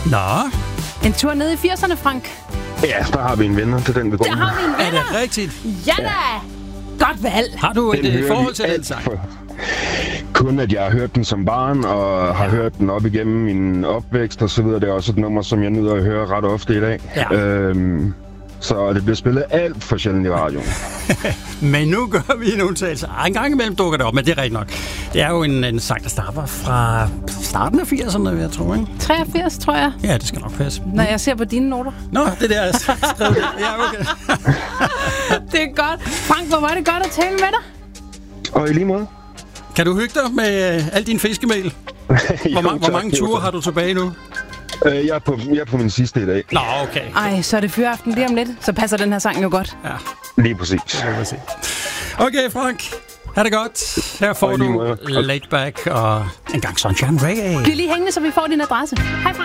Nå. En tur ned i 80'erne, Frank. Ja, der har vi en venner til den, vi går Der med. har vi en Er venner. det rigtigt? Ja da! Godt valg. Har du Den et hører forhold vi til den alt sang? for. Kun at jeg har hørt den som barn, og har hørt den op igennem min opvækst og så videre. Det er også et nummer, som jeg nyder at høre ret ofte i dag. Ja. Så det bliver spillet alt for sjældent i radioen. Men nu gør vi en undtagelse. En gang imellem dukker det op, men det er rigtigt nok. Det er jo en sang, der starter fra starten af 80'erne, vil jeg tro, ikke? 83, tror jeg. Ja, det skal nok passe. Når jeg ser på dine noter. Nå, det der er skrevet. Ja, okay. Det er godt. Frank, hvor var det godt at tale med dig. Og i lige måde. Kan du hygge dig med al din fiskemel? Hvor mange ture har du tilbage nu? Jeg er på min sidste i dag. Nå, okay. Ej, så er det fyraften lige om lidt. Så passer den her sang jo godt. Ja, Lige præcis. okay, Frank. Ha' det godt. Her får Og i lige du måde. Laid Back og en gang Sunshine Reggae. Bliv lige hængende, så vi får din adresse. Hej, Frank.